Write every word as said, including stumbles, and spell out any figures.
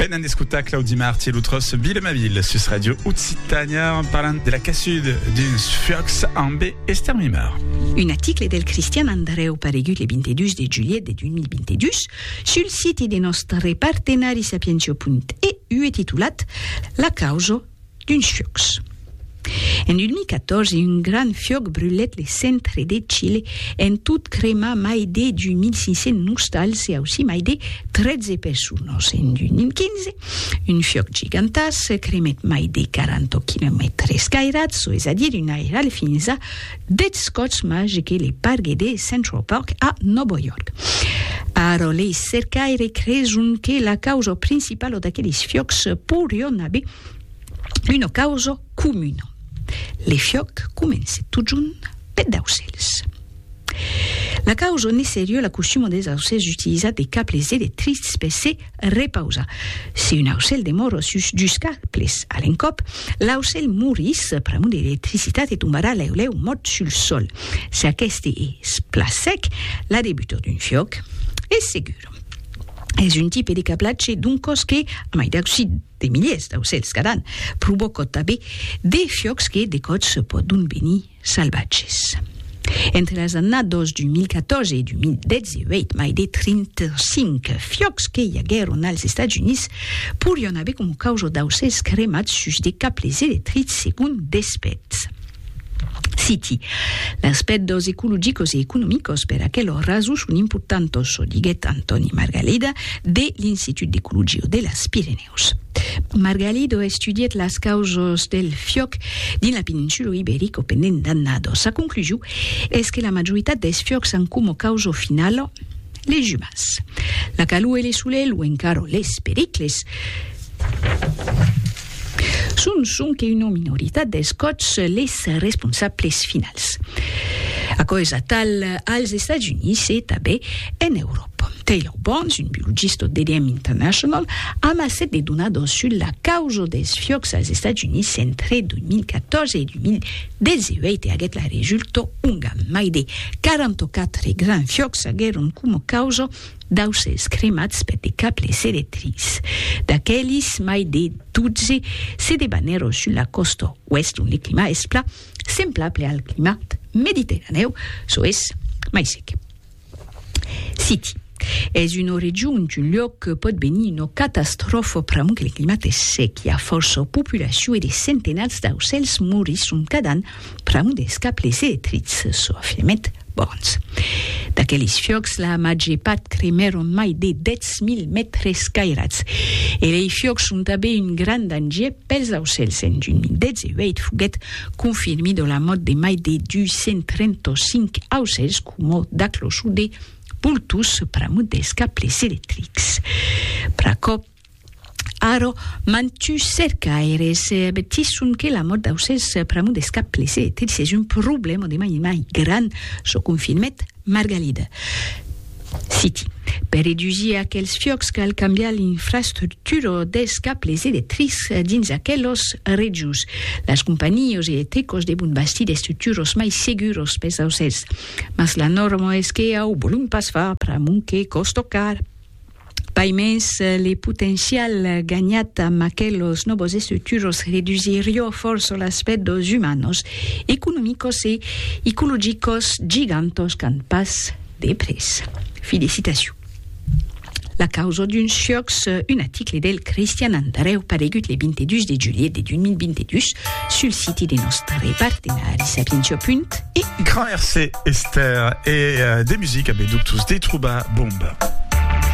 Ben an escutar Claudi Marti l'outros Villemaville sus Radio Occitania parlant de la cassude d'une fiox en B estermimer. Un article del Cristian Andreu paregut le vintidus de juillet de duemilavintidus sul site de nostre partenari sapientio punt e u e titulat La causa d'un fiox. En duemilaquatorze, un gran fioc brûlait le centre de Chile en tout crema mai de du mille cinq cents nostals et aussi mai de treize persones. En duemilaquinze, un fioc gigantas cremet mai de quaranta kilomètres scairats, c'est-à-dire un aéral fins a dez cops mai que le parc de Central Park a Nova York. Aro les cercaire cresun que la causa principale d'aqueles fiocs purion haver una causa comuna. Les fiocs comencent tot junt per d'aucels. La causa n'est sérieux la costume des aucels utilisat de caples electrics per se repausar. Si un aucel demora sus dus caples a l'encop, l'aucel moris pr'amor d'electricitat e tombarà leu-leu mort sul sol. Si aquest és pla sec, la debuta d'un fioc és segura. És un type de cablatge d'un cos que, a mai d'aussi de milers d'aucels cada an, provoca també de fiocs que de cots poden venir salvatges. Entre les anades du mil catorze i du mil disset, mai de trenta-cinc fiocs que hi hagueren als Estats Units podrien haver com a causa d'aucels cremats sus de caples electrics segons d'experts. Citi. L'aspectos ecologicos e economicos per aquello rasus un importantos, o diguet Antoni Margalida, de l'Institut d'Ecologia de las Pirineus. Margalido ha estudiat las causas del fioc din la península ibérica pendent d'annados. Sa conclusió és que la majoritat dels fiocs han com a causa final les humans. La calor e le solel o encara les pericles Sunt, sunt che una minoritat dels cots les responsables finals. A cosa tal als Estats Units e també en Europa. Taylor Burns, un biologista de D M International, ha amasset de donades sur la causa dels fiocs als Estats Units entre duemilaquatorze i duemiladisset e aguet la resulta unga. Mai de quaranta-quatre grans fiocs hagueren com a causa d'aucels cremats per de caples electrics. D'aquelis, mai de dotze se debanero sur la costa oest, on le climat és pla, semblable al climat mediterraneu, so és mai sec. Citi. És una regió on un lloc pot venir una catastrofa pr'amor que el climat és sec. Hi ha força populació i de centenars d'aucels morís un cada any pr'amor dels caples electrics, so afirmet Burns. D'aquelis fiocs, la major part cremeron mai de dez mil metres cairats. E les fiocs sunt també un gran danger pels aucels. En duemiladisset foguet confirmi de la mort de mai de dues-cents trenta-cinc aucels com d'aclosu de pultus pr'amor dels caples electrics. Praco aro mantu cercaires betissun que la mort d'aucels pr'amor dels caples electrics és un problema de mai mai gran, so confirmet Margalida. Citi. Per reduir aquells fiocs cal canviar l'infraestructura dels caples electrics dins aquellos regius. Les companyies elèctricos deuen bastir estructures mai seguros pels aucels. Mas la norma és que au volum pas fa pr'amor que costa car. Pai més, le potencial gagnat amb aquellos novos estructuros reduciria força l'aspectos humanos, econòmicos e ecològicos gigantos can pas de pres. Felicitacions. La causa d'un fiocs, un article del Cristian Andreu paregut le vintidus de juillet de duemilavintidus sul site de nostre partenari sapientio punt e Grand R C Esther et euh, des musiques avec tous des trouba bombes.